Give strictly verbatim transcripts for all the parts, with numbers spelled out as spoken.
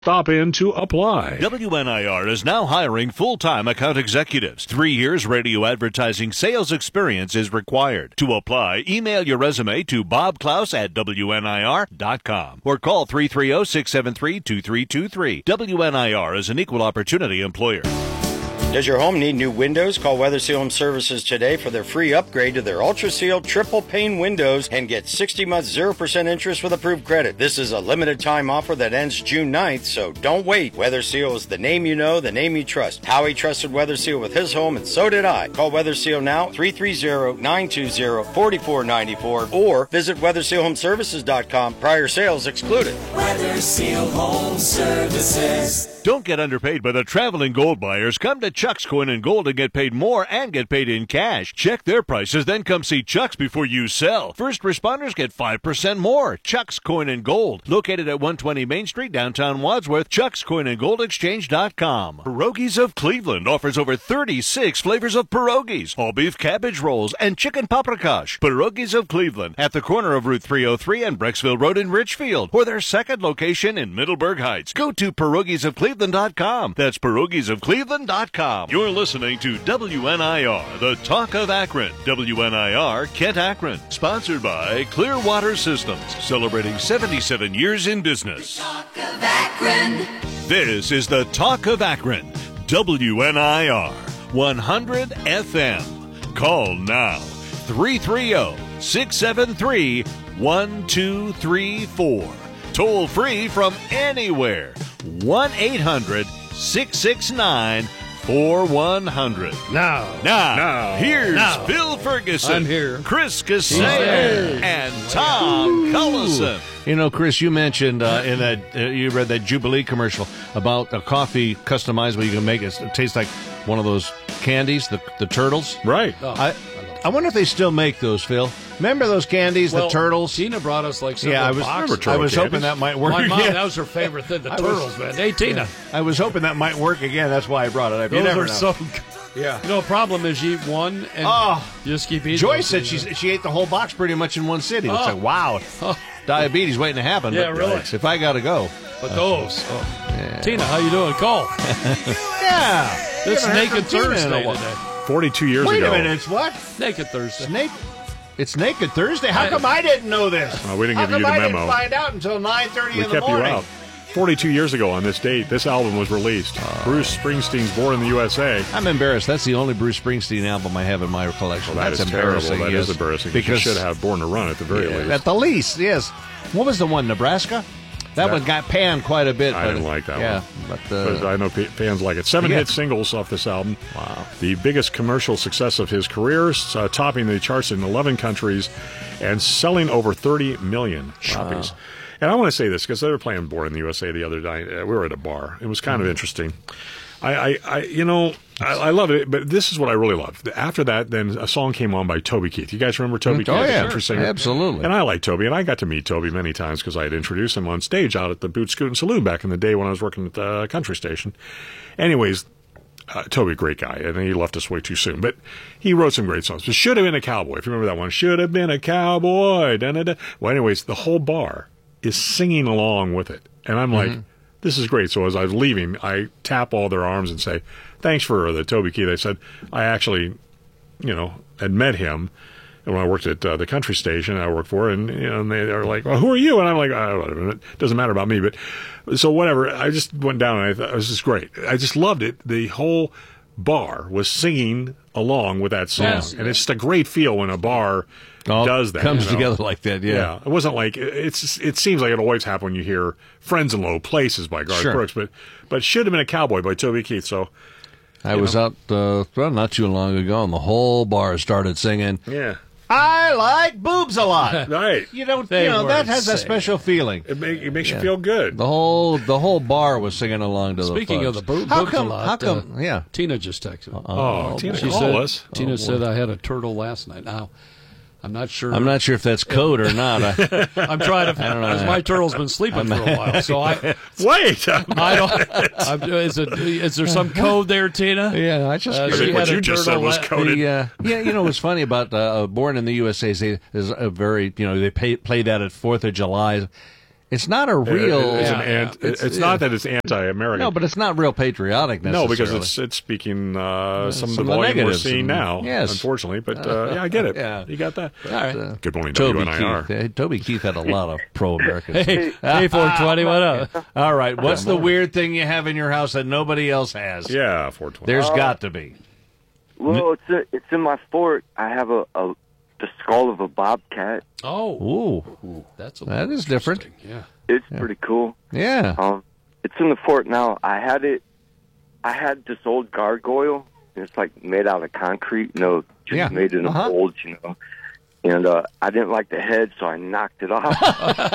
Stop in to apply. W N I R is now hiring full-time account executives. Three years radio advertising sales experience is required. To apply, email your resume to bob klaus at W N I R dot com or call three three zero, six seven three, two three two three. W N I R is an equal opportunity employer. Does your home need new windows? Call WeatherSeal Home Services today for their free upgrade to their Ultra Seal triple pane windows and get sixty months zero percent interest with approved credit. This is a limited time offer that ends June ninth, so don't wait. WeatherSeal is the name you know, the name you trust. Howie trusted WeatherSeal with his home, and so did I. Call WeatherSeal now, three three zero, nine two zero, four four nine four, or visit weather seal home services dot com. Prior sales excluded. WeatherSeal Home Services. Don't get underpaid by the traveling gold buyers. Come to Chuck's Coin and Gold and get paid more and get paid in cash. Check their prices, then come see Chuck's before you sell. First responders get five percent more. Chuck's Coin and Gold. Located at one twenty Main Street, downtown Wadsworth. Chuck's Coin and Gold Exchange dot com. Pierogies of Cleveland offers over thirty-six flavors of pierogies, all beef cabbage rolls, and chicken paprikash. Pierogies of Cleveland at the corner of Route three oh three and Brecksville Road in Richfield, or their second location in Middleburg Heights. Go to pierogies of Cleveland dot com. That's pierogies of Cleveland dot com. You're listening to W N I R, the Talk of Akron. W N I R Kent Akron. Sponsored by Clearwater Systems. Celebrating seventy-seven years in business. The Talk of Akron. This is the Talk of Akron. W N I R one hundred F M. Call now. three three zero, six seven three, one two three four. Toll free from anywhere. one eight hundred, six six nine, four one zero zero. Now, Now, now, here's now. Phil Ferguson, I'm here. Chris there. Casale, and Tom Cullison. You know, Chris, you mentioned uh, in that uh, you read that Jubilee commercial about a coffee customizable. You can make it taste like one of those candies, the the turtles. Right. Oh, I I wonder if they still make those, Phil. Remember those candies, well, the turtles? Tina brought us like several Yeah, I was. boxes. I was hoping that might work. My mom, again. that was her favorite thing, the I turtles, was- man. Hey, Tina. I was hoping that might work again. That's why I brought it up. You Those never are know. so good. Yeah. You know, the problem is you eat one and Oh. you just keep eating. Joyce those said things. she she ate the whole box pretty much in one sitting. It's Oh. like, wow, Oh, diabetes waiting to happen. Yeah, but really. If I got to go. but those. Tina, how you doing? Cole. Yeah. It's haven't heard Naked from Tina in a Thursday while. today. forty-two years Wait ago. a minute, it's what? Naked Thursday. Naked. It's Naked Thursday. How I- come I didn't know this? Well, we didn't How give you come the I memo. didn't find out until nine thirty We in the kept you morning? out. forty-two years ago on this date, this album was released. Bruce Springsteen's Born in the U S A. I'm embarrassed. That's the only Bruce Springsteen album I have in my collection. Well, that That's is terrible. embarrassing. That yes. is embarrassing. Because you should have Born to Run at the very yeah, least. at the least, yes. What was the one? Nebraska. That, That- one got panned quite a bit. I but- didn't like that yeah, one. but But uh, I know p- fans like it. Seven Yeah. hit singles off this album. Wow. The biggest commercial success of his career, uh, topping the charts in eleven countries and selling over thirty million copies. And I want to say this because they were playing Born in the U S A the other night. Uh, we were at a bar. It was kind of interesting. I, I, I you know, I, I love it, but this is what I really love. After that, then a song came on by Toby Keith. You guys remember Toby Oh, Keith, the yeah. country singer? Absolutely. And I like Toby, and I got to meet Toby many times because I had introduced him on stage out at the Boot Scootin' Saloon back in the day when I was working at the country station. Anyways, uh, Toby, great guy, and he left us way too soon. But he wrote some great songs. But Should Have Been a Cowboy, if you remember that one. Should have been a cowboy. Da-da-da. Well, anyways, the whole bar is singing along with it. And I'm like, this is great. So as I was leaving, I tap all their arms and say, thanks for the Toby Keith. I said, I actually, you know, had met him when I worked at uh, the country station I worked for, and you know, and they are like, well, who are you? And I'm like, oh, it doesn't matter about me. But so whatever. I just went down and I thought it was just great. I just loved it. The whole bar was singing along with that song, Yes. and it's just a great feel when a bar all does that. comes you know? together like that. Yeah. Yeah, it wasn't like it's. It seems like it always happens when you hear "Friends in Low Places" by Garth Sure. Brooks, but but Should Have Been a Cowboy by Toby Keith. So I was out uh, well, not too long ago, and the whole bar started singing. yeah, I like boobs a lot. right. You know, They you know that were has a saying. special feeling. It, make, it makes you feel good. The whole the whole bar was singing along to Speaking the of the boob, how boobs come? a lot, how come? uh, yeah. Tina just texted. Oh, Tina, She call said, us. Tina Oh, said I had a turtle last night. Now, I'm not sure. I'm not sure if that's code or not. I, I'm trying to. I don't know. Because my turtle's been sleeping for a while, so I. Wait, I don't. I'm, is it? Is there some code there, Tina? yeah, I just. Uh, I she think what had a you just said turtle was la- coded. The, uh, yeah, you know what's funny about uh, Born in the U S A is, they, is a very, you know, they pay, play that at Fourth of July, It's not a real. It's, Yeah, an ant, yeah. it's, It's- not that it's anti-American. No, but it's not real patriotic necessarily. No, because it's it's speaking uh, some of the some of the volume we're negatives seeing and- now, yes. unfortunately. But uh, yeah, I get it. Yeah. You got that. All right. Uh, Good morning, Toby W N I R. Keith. Hey, Toby Keith had a lot of pro-Americans. Hey, hey, four twenty, what up? All right, what's the weird thing you have in your house that nobody else has? Yeah, four twenty. There's got to be. Well, it's a, it's in my fort. I have a, a the skull of a bobcat. Oh, Ooh, that's a that is different. Yeah. It's pretty cool. Yeah. Um, it's in the fort now. I had it. I had this old gargoyle. And it's like made out of concrete. You know, just Yeah. made in Uh-huh. a mold. You know, and uh, I didn't like the head, so I knocked it off.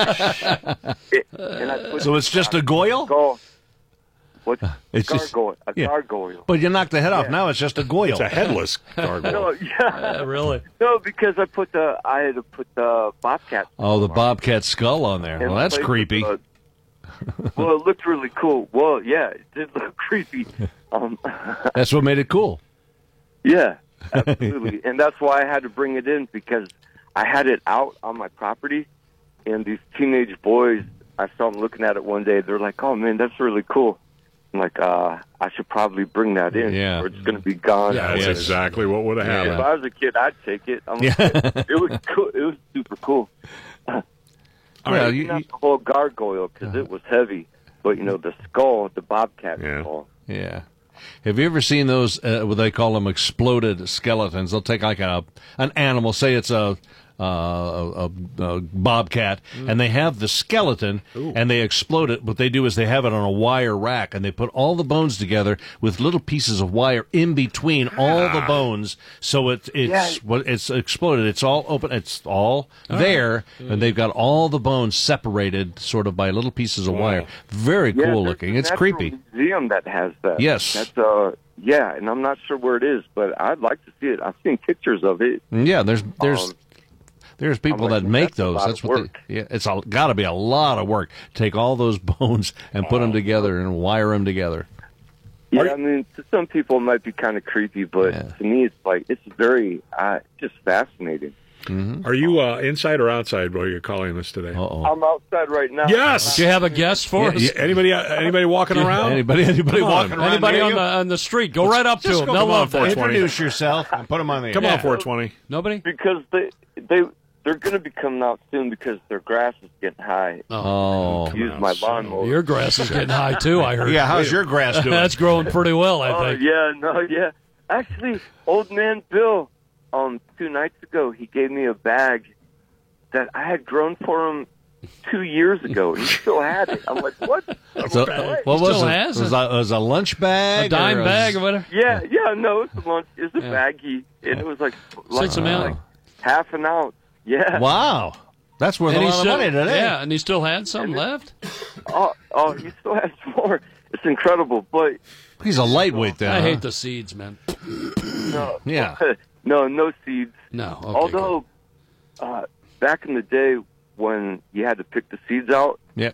It- and I put So it's just a goyle? skull. What's It's just- gargoyle? A yeah. gargoyle. But you knocked the head off. Now it's just a goyle. It's a headless gargoyle. No, yeah. Uh, really? No, because I put the I had to put the bobcat. Oh, the skull on. bobcat skull on there. And Well, that's replaced creepy. with, uh, well, it looked really cool. Well, yeah, it did look creepy. Um, That's what made it cool. yeah, absolutely. And that's why I had to bring it in, because I had it out on my property, and these teenage boys, I saw them looking at it one day. They're like, "Oh man, that's really cool." I'm like, uh, I should probably bring that in, Yeah. or it's going to be gone. Yeah, That's Yes. exactly what would have If happened. I was a kid, I'd take it. I'm like, Yeah. it was cool. It was super cool. Well, Maybe you- not you- the whole gargoyle, because it was heavy, but you know the skull, the bobcat Yeah. skull. Yeah. Have you ever seen those, uh, what they call them, exploded skeletons? They'll take like a an animal, say it's a, uh, a, a, a bobcat, and they have the skeleton, and they explode it. What they do is they have it on a wire rack, and they put all the bones together with little pieces of wire in between all the bones, so it, it's Yeah. what it's exploded. It's all open. It's all there, and they've got all the bones separated, sort of by little pieces of wire. Very Yeah, cool there's looking. a It's natural creepy. Museum that has that. Yes. That's uh yeah, and I'm not sure where it is, but I'd like to see it. I've seen pictures of it. Yeah, there's there's Um, there's people I'm like, that make that's a those. lot That's of what work. they. Yeah, it's got to be a lot of work. Take all those bones and put them together and wire them together. Yeah, Are- I mean, to some people it might be kind of creepy, but Yeah. to me, it's like it's very uh, just fascinating. Are you uh, inside or outside while you're calling us today? Uh oh. I'm outside right now. Yes. Do you have a guest for us? Yeah, anybody uh, anybody walking around? Anybody anybody Come on. walking around? Anybody near on you? the on the street? Go right up to Just him. go- They'll come on, love that. four twenty. Introduce yourself and put them on the Come air. on, four twenty. Nobody? Because they they they're going to be coming out soon because their grass is getting high. Oh. Use out my soon. lawnmower. Your grass is getting high too. I heard. Yeah, how's your grass doing? That's growing pretty well. I Oh think. yeah, no, yeah. Actually, old man Bill, um, two nights ago, he gave me a bag that I had grown for him two years ago, and he still had it. I'm like, what? So, What? what was Still it? has was it. a, was a lunch bag? A dime or bag or whatever. Yeah, yeah, no, it's a lunch. It's a Yeah. baggie, and it was like, like, Six amount. like half an ounce. Yeah. Wow. That's worth And a he lot still, of money today. yeah, and he still had some left. Oh, oh, he still has more. It's incredible, but He's a lightweight then. I huh? hate the seeds, man. no, Yeah. no, no seeds. No. Okay, Although, uh, back in the day when you had to pick the seeds out, Yep.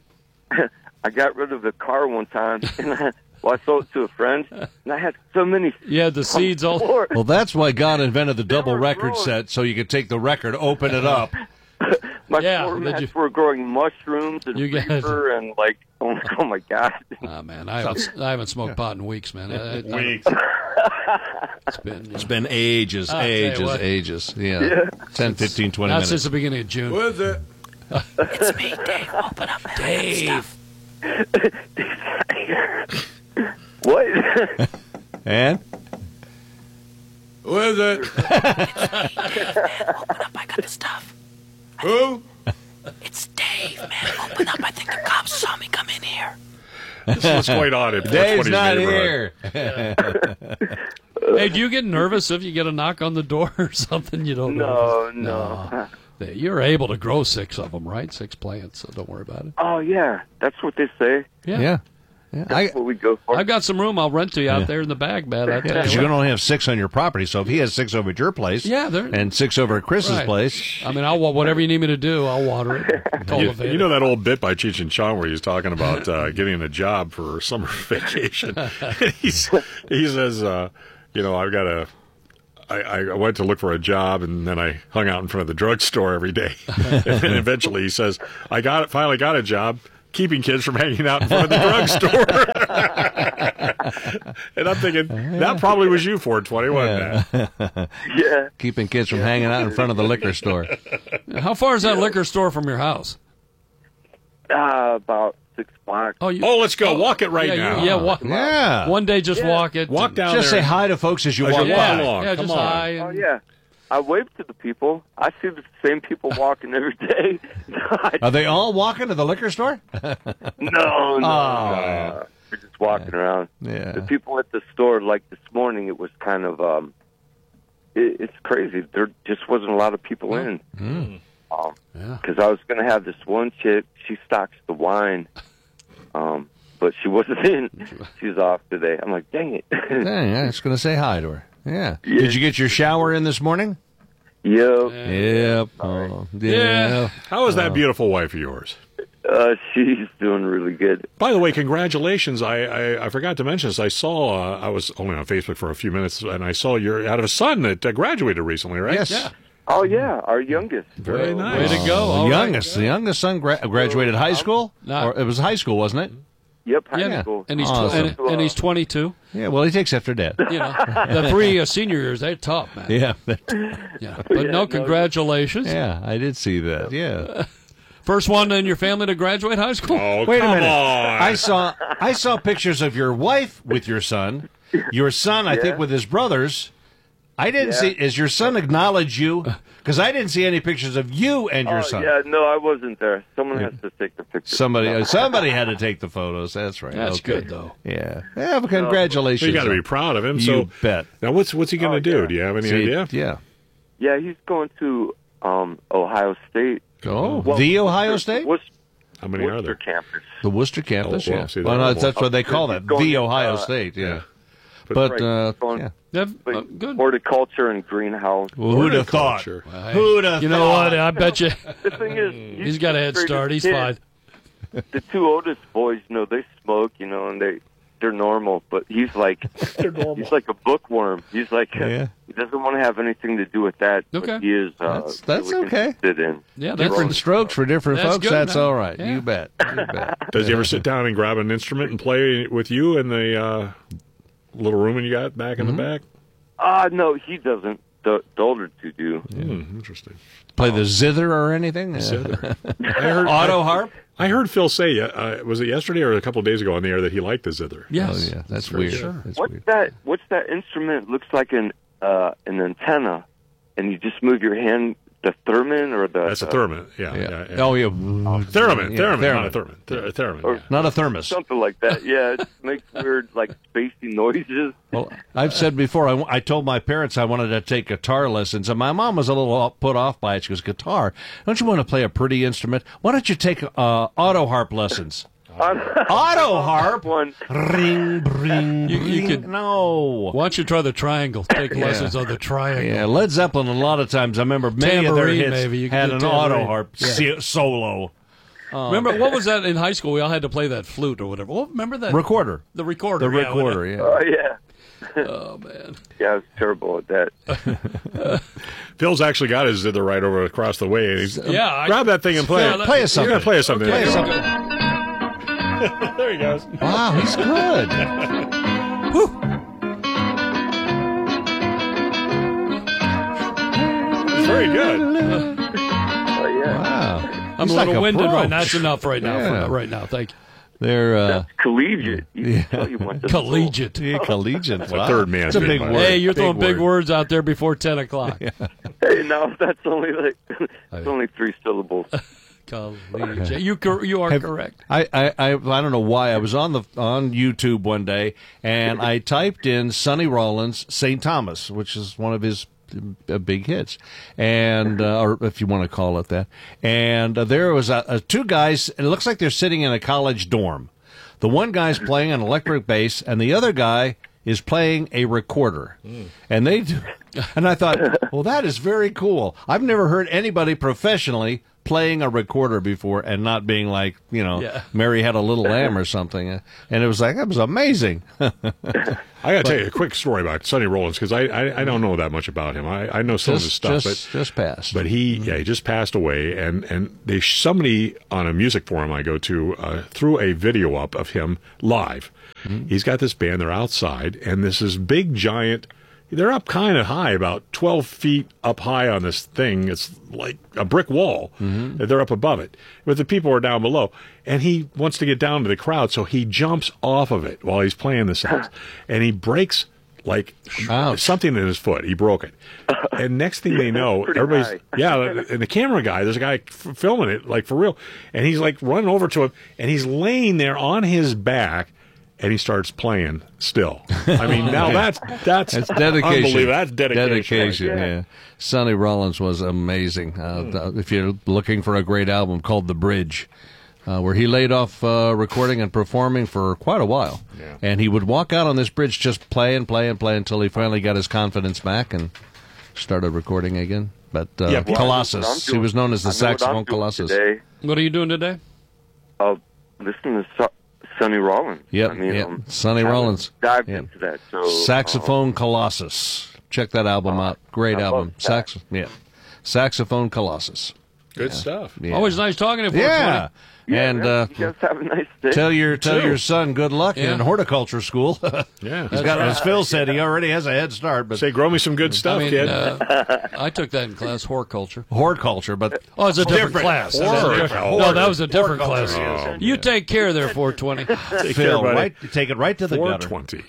I got rid of the car one time, and I, well, I sold it to a friend, and I had so many. good. Yeah, the seeds all. Floor. Well, that's why God invented the double were record growing. set, so you could take the record, open it up. My Yeah, floor did mats you- were growing mushrooms and You guys- reefer and like, oh, oh my god. Ah, man, I haven't, I haven't smoked pot in weeks, man. I, I, Weeks. It's been, It's been ages, I'll tell you ages, what. ages. Yeah. ten, fifteen, twenty not minutes. since the beginning of June. What is it? It's me, Dave. Open up and Dave. What? And? What is it? open up. I got the stuff. Who? It's Dave, man. Open up. I think the cops saw me come in here. This is what's quite odd in Dave's 420's not neighborhood. here. Hey, do you get nervous if you get a knock on the door or something? You don't know. No, no. You're able to grow six of them, right? Six plants, so don't worry about it. Oh yeah, that's what they say. Yeah. Yeah. yeah. I, That's what we go for. I've got some room. I'll rent to you out there in the back, man. I tell Because you you're what. going to only have six on your property, so if he has six over at your place Yeah, they're- and six over at Chris's Right. place, I mean, I'll wa- whatever you need me to do, I'll water it. You, Cultivate you know that old bit by Cheech and Chong where he's talking about uh, getting a job for summer vacation. he's, he says, uh, you know, I've got a, I, I went to look for a job, and then I hung out in front of the drugstore every day. And then eventually he says, I got finally got a job keeping kids from hanging out in front of the drugstore. And I'm thinking, that probably was you, four twenty, wasn't Yeah. it? Yeah. Keeping kids from hanging out in front of the liquor store. How far is that liquor store from your house? Uh, about six blocks. Oh, you, Oh, let's go. Walk it right yeah, now. You, yeah, wa- Yeah. One day, just Yeah. walk it. Walk down Just there. say hi to folks as you As walk you by. walk Yeah, along. yeah, Come just on. hi. Oh and- yeah, I wave to the people. I see the same people walking every day. Are they all walking to the liquor store? no, no, no. We're just walking around. Yeah. The people at the store, like this morning, it was kind of um, it, it's crazy. There just wasn't a lot of people in. Mm. Um, Yeah. because I was going to have this one chick. She stocks the wine, um, but she wasn't in. She's off today. I'm like, dang it. Dang, I was going to say hi to her. Yeah. Did you get your shower in this morning? Yep. Yep. Oh, yeah. Yeah. How is that beautiful wife of yours? Uh, she's doing really good. By the way, congratulations. I, I, I forgot to mention this. I saw, uh, I was only on Facebook for a few minutes, and I saw you had a son that uh, graduated recently, right? Yes. Yeah. Oh yeah, our youngest. Very So, nice. Way to go. The All right. youngest, the youngest son gra- graduated high school? Not- Or it was high school, wasn't it? Yep, high Yeah. school. And he's tw- Awesome. and, and he's twenty-two. Yeah, well, he takes after dad. You know, the three uh, senior years, they're tough, man. Yeah. Yeah. But no, congratulations. Yeah, I did see that. Yeah. First one in your family to graduate high school. Oh, Wait a come minute. on. I saw I saw pictures of your wife with your son. Your son, I think, Yeah. with his brothers. I didn't Yeah. see. Is your son acknowledge you? Because I didn't see any pictures of you and your Oh, son. yeah, no, I wasn't there. Someone has to take the picture. Somebody, uh, somebody had to take the photos. That's right. That's Okay. good, though. Yeah. Yeah. But congratulations. you got to be proud of him. You so bet. Now, what's what's he going to Oh, do? yeah. Do you have any See, idea? Yeah. Yeah, he's going to um, Ohio State. Oh, Well, the Ohio Worcester- State, Worcester, How many are Worcester there? campus. the Worcester campus. Oh, well, yeah. see, well, that- no, that's what they call He's that. going, The Ohio uh, State. Yeah. yeah. But Right, uh, he's going yeah. Yeah, like, uh, good. horticulture and greenhouse. Well, who'd have thought? Horticulture. Hey, Who'd have you know thought? what? I bet you The thing is, he's got a head start. He's fine. The two oldest boys, you know, they smoke, you know, and they they're normal. But he's like, he's like a bookworm. He's like, Yeah. he doesn't want to have anything to do with that. Okay. But he is. Uh, That's- that's really okay. interested in. Yeah, that's Different strokes for different That's folks. good, That's man. all right. Yeah. You bet. You bet. Does he ever sit down and grab an instrument and play with you in the uh, little room you got back in Mm-hmm. the back? Ah, no, he doesn't. The, the older two do. Hmm, interesting. Play the zither or anything? Zither. I heard Auto harp? I heard Phil say, uh, was it yesterday or a couple of days ago on the air that he liked the zither? Yes. Oh, yeah. That's very weird. sure. That's What's weird. that? What's that instrument? Looks like an uh, an antenna, and you just move your hand. The theremin or the That's a the- theremin. Yeah. Yeah. yeah, yeah. Oh, yeah. Theremin. Yeah, Theremin. theremin. Not a theremin. Ther- theremin. Or- yeah. Not a thermos. something like that. Yeah, it makes weird like spacey noises. Well, I've said before, I, I told my parents I wanted to take guitar lessons, and my mom was a little put off by it. She goes, guitar? Don't you want to play a pretty instrument? Why don't you take uh, auto harp lessons? Auto harp? One. Ring, ring, You- you ring. could- No. Why don't you try the triangle? Take lessons on the triangle. Yeah, Led Zeppelin, a lot of times, I remember many of their Tambourine, hits maybe. You could had do an tambourine. auto harp se- solo. Remember what was that in high school? We all had to play that flute or whatever. Oh, remember that Recorder. the recorder? The yeah, recorder, yeah. Oh yeah. whatever. Oh man. Yeah, I was terrible at that. Phil's actually got his zither right over across the way. And he's, Yeah, I- grab that thing and play Yeah, it. let- Play us You're something. going to play us something. Play us There you something. go. There he goes. Wow, he's good. It's very good. Oh yeah. Wow. I'm He's a like little winded pro. right now. That's enough right now. Yeah. For, right now, thank you. They're uh, Collegiate. You can tell you went to school. Collegiate. yeah, collegiate. Wow. third man's It's a name, big by the word. way. Hey, you're throwing big word. words out there before ten o'clock. Hey, no, that's only like it's only three syllables. Collegiate. You cor- you are Have- correct. I, I, I, I don't know why. I was on the on YouTube one day and I typed in Sonny Rollins Saint Thomas, which is one of his uh, big hits, and uh, or if you want to call it that. And uh, there was uh, uh, two guys. It looks like they're sitting in a college dorm. The one guy's playing an electric bass, and the other guy is playing a recorder. Mm. And they do, and I thought, well, that is very cool. I've never heard anybody professionally playing a recorder before and not being like, you know, yeah. Mary Had a Little Lamb or something. And it was like, that was amazing. I got to tell you a quick story about Sonny Rollins, because I, I, I don't know that much about him. I, I know some just, of his stuff. Just, but, just passed. But he, yeah, he just passed away. And, and they somebody on a music forum I go to uh, threw a video up of him live. Mm-hmm. He's got this band. They're outside. And this is big, giant... They're up kind of high, about twelve feet up high on this thing. It's like a brick wall. Mm-hmm. They're up above it. But the people are down below. And he wants to get down to the crowd, so he jumps off of it while he's playing the songs. And he breaks, like, Ouch. something in his foot. He broke it. And next thing they know, everybody's... High. Yeah, and the camera guy, there's a guy f- filming it, like, for real. And he's, like, running over to him, and he's laying there on his back, and he starts playing still. I mean, now that's that's, that's dedication. Unbelievable. That's dedication. Dedication, yeah. yeah. Sonny Rollins was amazing. Uh, mm. If you're looking for a great album called The Bridge, uh, where he laid off uh, recording and performing for quite a while. Yeah. And he would walk out on this bridge just play and play and play until he finally got his confidence back and started recording again. But uh, yeah, well, Colossus, doing, he was known as the saxophone Colossus. Today. What are you doing today? Uh, listening to... So- Sonny Rollins. Yep, I mean, yep. Um, Sonny Rollins. Dived yep. into that. So, Saxophone um, Colossus. Check that album uh, out. Great I album. Sax. Yeah. Saxophone Colossus. Good yeah. stuff. Yeah. Always nice talking to you. Yeah. Yeah, and man, uh, you guys have a nice day. Tell your tell your son good luck yeah. in horticulture school. yeah, he's got. As Phil said, he already has a head start. But say, grow me some good stuff, I mean, kid. Uh, I took that in class, horticulture. Horticulture, but oh, it's a different, different. class. Hor- different. No, that was a different class. Oh, you take care there, four twenty. Take Phil, care, right, take it right to the gutter. four twenty.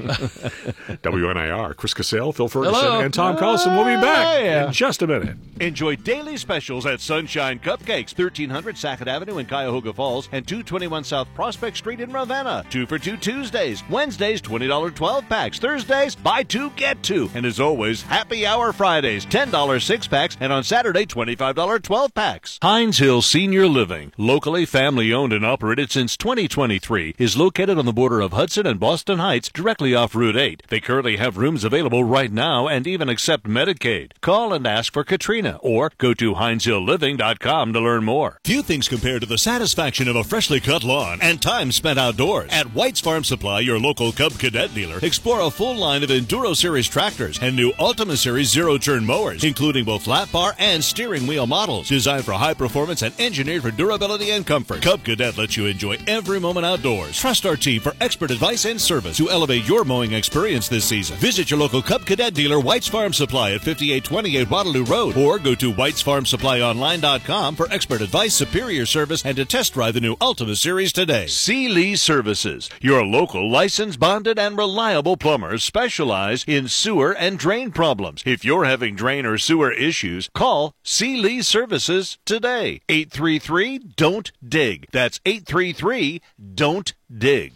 W N I R. Chris Cassell, Phil Ferguson, Hello. and Tom Collison will be back yeah. in just a minute. Enjoy daily specials at Sunshine Cupcakes, thirteen hundred Sackett Avenue in Cuyahoga Falls, and two twenty-one South Prospect Street in Ravenna. Two for two Tuesdays. Wednesdays, twenty dollars twelve packs. Thursdays, buy two, get two. And as always, happy hour Fridays, ten dollars six packs. And on Saturday, twenty-five dollars twelve packs. Hines Hill Senior Living, locally family owned and operated since twenty twenty-three, is located on the border of Hudson and Boston Heights, directly off Route eight. They currently have rooms available right now and even accept Medicaid. Call and ask for Katrina or go to hines hill living dot com to learn more. Few things compare to the satisfaction of a freshly cut lawn and time spent outdoors. At White's Farm Supply, your local Cub Cadet dealer, explore a full line of Enduro Series tractors and new Ultima Series zero-turn mowers, including both flat bar and steering wheel models, designed for high performance and engineered for durability and comfort. Cub Cadet lets you enjoy every moment outdoors. Trust our team for expert advice and service to elevate your mowing experience this season. Visit your local Cub Cadet dealer, White's Farm Supply at fifty-eight twenty-eight Waterloo Road, or go to whites farm supply online dot com for expert advice, superior service, and to test drive the new Ultima Series today. C. Lee Services, your local licensed, bonded, and reliable plumbers, specialize in sewer and drain problems. If you're having drain or sewer issues, call C. Lee Services today. eight three three, don't dig. That's eight three three, don't dig.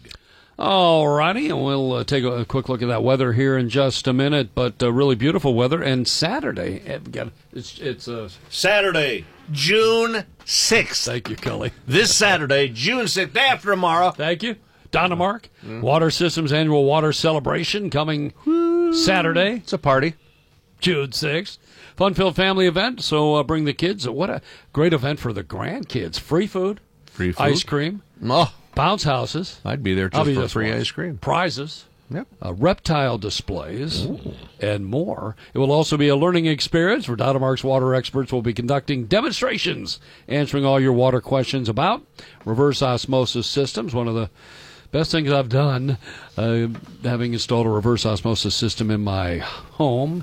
All righty, and we'll uh, take a, a quick look at that weather here in just a minute, but uh, really beautiful weather. And Saturday, it's, it's uh, Saturday, June sixth. Thank you, Cully. This Saturday, June sixth, day after tomorrow. Thank you. Donna Mark, mm. Water Systems Annual Water Celebration coming Woo. Saturday. It's a party. June sixth. Fun-filled family event, so uh, bring the kids. What a great event for the grandkids. Free food. Free food. Ice cream. Oh. Bounce houses. I'd be there just be for just free once. ice cream. Prizes. Yep. Uh, reptile displays. Ooh. And more. It will also be a learning experience where Donna Mark's water experts will be conducting demonstrations, answering all your water questions about reverse osmosis systems. One of the best things I've done, uh, having installed a reverse osmosis system in my home.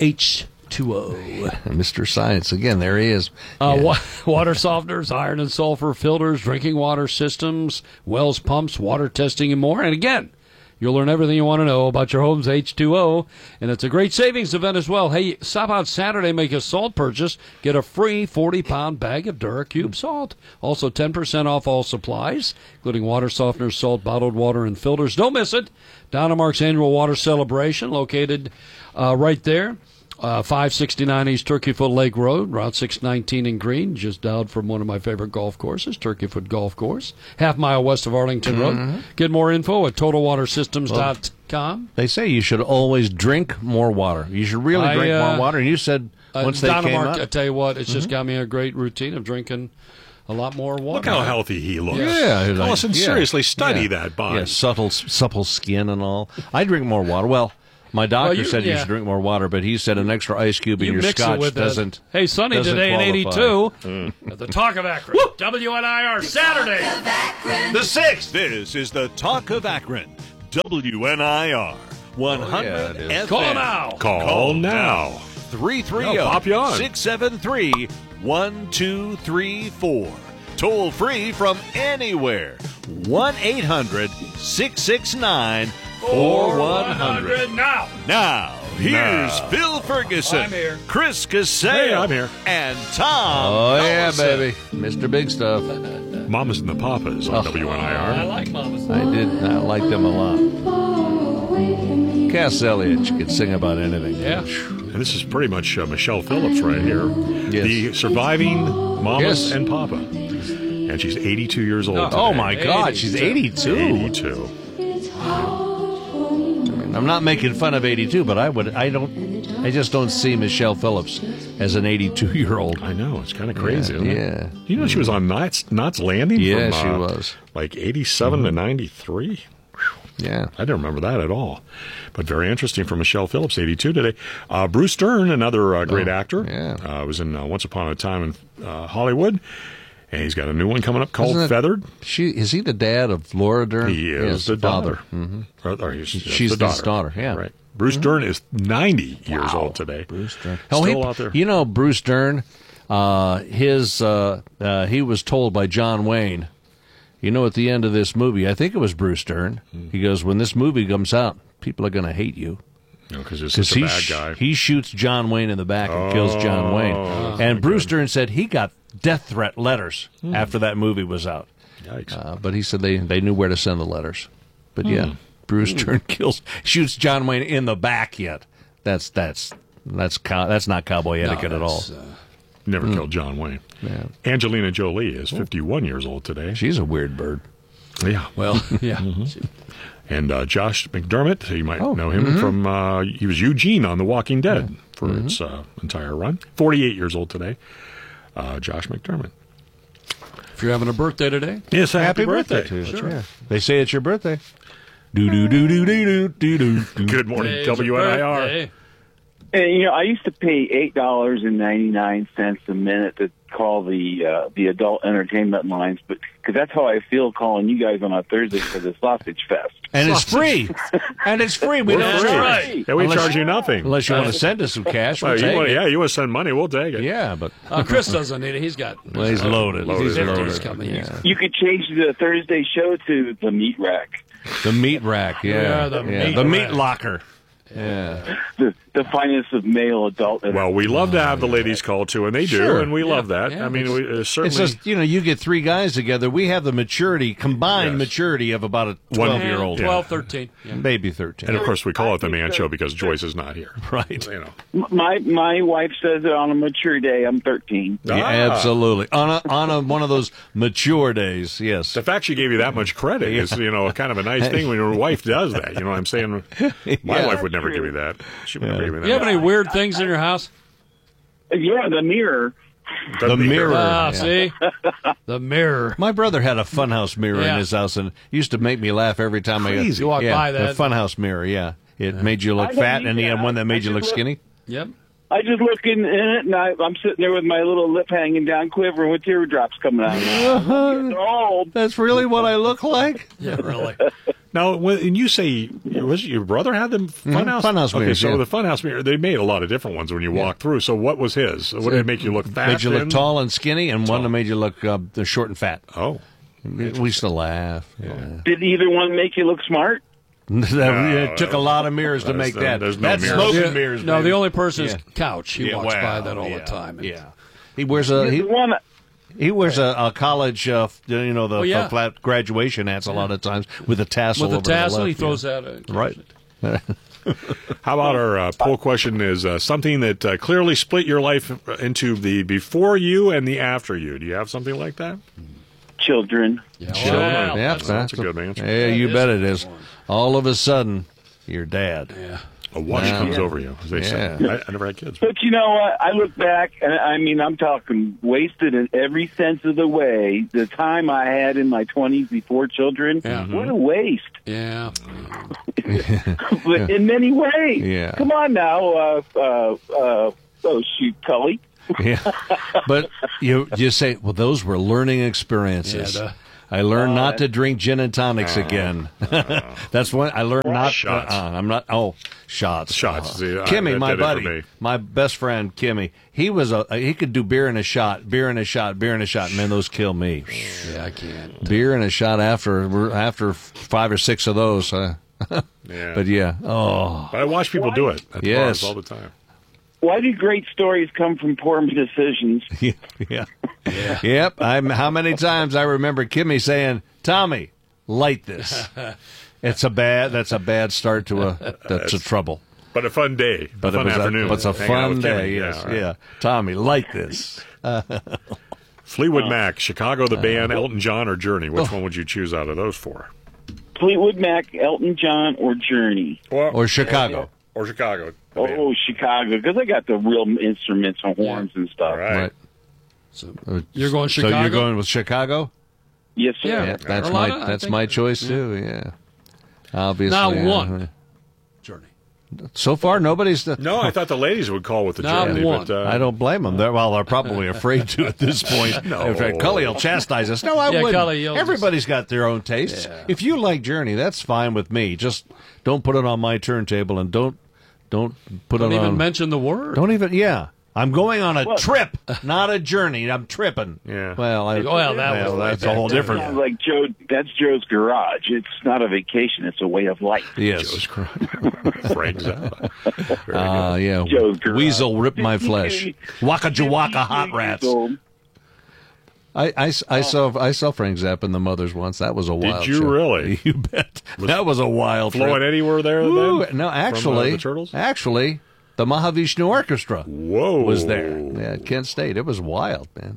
H two O. Mister Science, again, there he is. Uh, yeah. wa- water softeners, iron and sulfur filters, drinking water systems, wells, pumps, water testing, and more. And again, you'll learn everything you want to know about your home's H two O. And it's a great savings event as well. Hey, stop out Saturday, make a salt purchase, get a free forty-pound bag of DuraCube salt. Also, ten percent off all supplies, including water softeners, salt, bottled water, and filters. Don't miss it. Donna Mark's annual water celebration, located uh, right there. Uh, five sixty-nine East Turkey Foot Lake Road, Route six nineteen in Green, just out from one of my favorite golf courses, Turkey Foot Golf Course, half mile west of Arlington Road. Mm-hmm. Get more info at total water systems dot com. They say you should always drink more water. You should really I, drink uh, more water. And you said Uh, once they came Dynamark, I up. tell you what, it's just got me a great routine of drinking a lot more water. Look how healthy he looks. Yeah, like- Listen, yeah. seriously, study Yeah. that body. Yeah, subtle, supple skin and all. I drink more water. Well, my doctor Well, you- said you yeah. should drink more water, but he said an extra ice cube in You your mix it scotch with that. doesn't. Hey, Sonny doesn't today in qualify. eighty-two at the Talk of Akron. W N I R Saturday. The sixth. This is the Talk of Akron. W N I R one hundred Oh, yeah, it is. F M. Call now. Call, Call now. three three No, zero, pop you on. six seven three, one two three four. Toll free from anywhere. one eight hundred, six six nine, four one zero zero. now. Now, here's Now. Phil Ferguson, I'm here. Chris Casale, Hey, I'm here. and Tom Oh, yeah, Ellison. baby. Mister Big Stuff. Mamas and the Papas on W N I R. I like Mama's. I did not like them a lot. Cass Elliot could sing about anything. Yeah. And this is pretty much uh, Michelle Phillips right here. Yes. The surviving Mamas Yes. and Papa. And she's eighty-two years old today. Oh, my God. She's eighty-two. eighty-two. I'm not making fun of eighty-two, but I would. I don't. I just don't see Michelle Phillips as an eighty-two-year-old. I know. It's kind of crazy, isn't it? Yeah. You know she was on Knots, Knots Landing? Yeah, from, she uh, was. Like eighty-seven to ninety-three? Yeah. I didn't remember that at all. But very interesting for Michelle Phillips, eighty-two today. Uh, Bruce Dern, another uh, great Oh, actor, yeah. uh, was in uh, Once Upon a Time in uh, Hollywood. And he's got a new one coming up called Isn't it- Feathered. She is he the dad of Laura Dern? He is Yes, the father. daughter. Mm-hmm. Or, or he's, She's the his daughter, yeah. Right. Bruce Dern is ninety years Wow. old today. Bruce Dern. Still he- out there. You know, Bruce Dern. Uh, his uh, uh, he was told by John Wayne. You know, at the end of this movie, I think it was Bruce Dern. He goes, "When this movie comes out, people are going to hate you." Because he's Because such a he, bad sh- guy. he shoots John Wayne in the back and kills John Wayne. Oh, and my Bruce God. Dern said he got death threat letters after that movie was out. Yikes. Uh, but he said they, they knew where to send the letters. But yeah, Bruce Dern kills shoots John Wayne in the back. Yet that's that's that's cow- that's not cowboy etiquette at all. that's, uh, Never killed John Wayne. Yeah. Angelina Jolie is fifty-one years old today. She's a weird bird. Yeah. Well, yeah. And uh, Josh McDermott, you might Oh, know him from, uh, he was Eugene on The Walking Dead for its uh, entire run. forty-eight years old today. Uh, Josh McDermott. If you're having a birthday today, Yes, happy, birthday, birthday. to you. Yeah. They say it's your birthday. Do do do do do do do do. Good morning, today's W N I a R. birthday. And, you know, I used to pay eight dollars and ninety nine cents a minute to call the uh, the adult entertainment lines, but because that's how I feel calling you guys on a Thursday for the sausage fest. And it's free. And it's free. We We're don't free. right. Yeah, we Unless- charge you nothing. unless you want to send us some cash. We'll Well, you take want, it. yeah, you want to send money, we'll take it. Yeah, but Uh, Chris doesn't need it. He's got. well, he's loaded. Loaded. He's Loaded. loaded. coming. Yeah. You could change the Thursday show to the meat rack, The meat rack. Yeah, Yeah, the meat the meat rack. locker. Yeah. the the finest of male adult. Well, we love to have the ladies call too, and they do, Sure. and we love that. Yeah, I mean, we, uh, certainly. It's just, you know, you get three guys together. We have the maturity, combined Yes. maturity of about a One- twelve-year-old. Yeah. twelve, thirteen. Yeah. Maybe thirteen. and of course, we call it the man show because Joyce is not here. Right. You know. M- My my wife says that on a mature day I'm thirteen. Yeah, Ah. absolutely. On a on a one of those mature days, yes. The fact she gave you that much credit is, you know, kind of a nice thing when your wife does that. You know what I'm saying? My Yeah. wife would never give me that. She would never give me that. You have any weird things in your house? Yeah, the mirror. The mirror. Ah, Yeah. see? The mirror. My brother had a funhouse mirror Yeah. in his house, and it used to make me laugh every time Crazy. I You walk yeah, by the that. funhouse mirror. Yeah, it made you look I don't fat, need and he had that. one that made I you just look look- skinny. Yep. I just look in, in it, and I, I'm sitting there with my little lip hanging down, quivering with teardrops coming out. I'm getting old. That's really what I look like. Yeah, really. Now, when you say was it your brother had the funhouse? Funhouse Okay, mirrors, so yeah. the funhouse mirror, they made a lot of different ones when you walk through. So what was his? What did it make you look fat? Made you look thin? tall and skinny, and one that made you look uh, short and fat. Oh, We used to laugh. Yeah. Did either one make you look smart? it took a lot of mirrors to there's make no- that. there's no That's mirrors. smoking Yeah. mirrors. No, baby. the only person is Yeah. Couch. He Yeah, walks by well, that all yeah, the time. And- Yeah, he wears a he, The one, he wears a, a college, uh, you know, the Oh, yeah. flat graduation hats a lot of times with a tassel. With a over to tassel, the he left, throws yeah. that. Uh, Right. how about our uh, poll question is uh, something that uh, clearly split your life into the before you and the after you. Do you have something like that? children. Yeah, Children. well, Yeah, that's, that's a good answer. Yeah, you That bet is it is. important. All of a sudden, your dad. Yeah. A wash Yeah. comes over you, as they Yeah. say. I, I never had kids. But you know what? I look back, and I mean, I'm talking wasted in every sense of the way. The time I had in my twenties before children, Yeah. what a waste. Yeah. But in many ways. Yeah. Come on now. Uh, uh, uh, oh, shoot, Tully. Yeah, but you you say, well, those were learning experiences. Yeah, the- I learned Oh, not that- to drink gin and tonics again. That's when I learned not. Shots. Uh, I'm not. Oh, shots. Shots. Uh, See, I- Kimmy, that my did it for buddy, me. my best friend, Kimmy. He was a. He could do beer and a shot, beer and a shot, beer and a shot. Man, those kill me. Yeah, I can't. Beer and a shot after after five or six of those. Uh, Yeah. but yeah. Oh, But I watch people do it at Yes. bars all the time. Why do great stories come from poor decisions? yeah, yeah. Yep. I'm. How many times I remember Kimmy saying, "Tommy, light this." It's a bad. That's a bad start to a. That's a trouble. But a fun day. But a fun it was afternoon. A, but it's a hanging out fun with day. Kimmy. Yes. right. Yeah. Tommy, light this. Fleetwood Mac, Chicago, the band, Elton John, or Journey. Which one would you choose out of those four? Fleetwood Mac, Elton John, or Journey? Or Chicago. Or Chicago. the band. Oh, Chicago, because they got the real instruments and horns and stuff. All right. Right. So Uh, you're going So Chicago? you're going with Chicago? Yes, sir. Yeah. Yeah, that's Carolina, my I that's think. my choice too. Yeah. Obviously. Not uh, one. Journey. So far, nobody's. No, I thought the ladies would call with the Not Journey. one. But, uh, I don't blame them. They're, well, they're probably afraid to at this point. No. In fact, Cully will chastise us. No, I Yeah, wouldn't. Cully, you'll Everybody's got their own tastes. Yeah. If you like Journey, that's fine with me. Just don't put it on my turntable and don't don't put Don't it even on. mention the word. Don't even. Yeah. I'm going on a What? trip, not a journey. I'm tripping. Yeah. Well, I, Well, that was that's like a whole that. different. Sounds like Joe. That's Joe's garage. It's not a vacation. It's a way of life. Yes. Frank Zappa. Very Uh, good. yeah. Joe's garage. Weasel ripped my flesh. Waka jawaka hot rats. Old. I, I, I saw I saw Frank Zappa and the Mothers once. That was a wild. you show. really? You bet. That was a wild. Flowing trip. anywhere there Ooh, then? no, From, uh, actually, the Turtles? actually, the Mahavishnu Orchestra Whoa. was there. Yeah, at Kent State. It was wild, man.